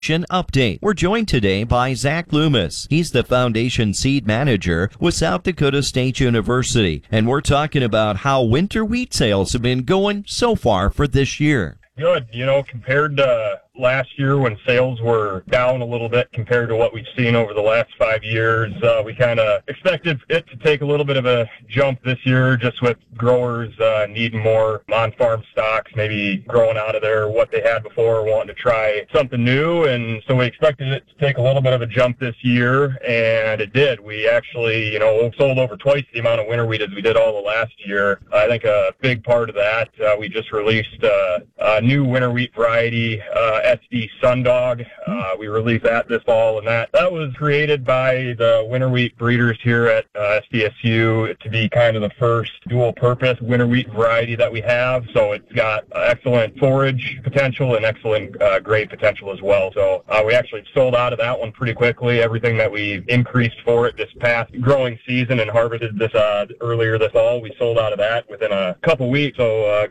Update. We're joined today by Zach Loomis. He's the Foundation Seed Manager with South Dakota State University, and we're talking about how winter wheat sales have been going so far for this year. Good. Compared to last year when sales were down a little bit compared to what we've seen over the last 5 years, we kind of expected it to take a little bit of a jump this year just with growers needing more on-farm stocks, maybe growing out of what they had before, wanting to try something new. And so we expected it to take a little bit of a jump this year, and it did. We actually, sold over twice the amount of winter wheat as we did all the last year. I think a big part of that, we just released a new winter wheat variety, SD Sundog. We released that this fall, and that was created by the winter wheat breeders here at SDSU to be kind of the first dual-purpose winter wheat variety that we have. So it's got excellent forage potential and excellent grade potential as well. So we actually sold out of that one pretty quickly. Everything that we increased for it this past growing season and harvested this earlier this fall, we sold out of that within a couple weeks. So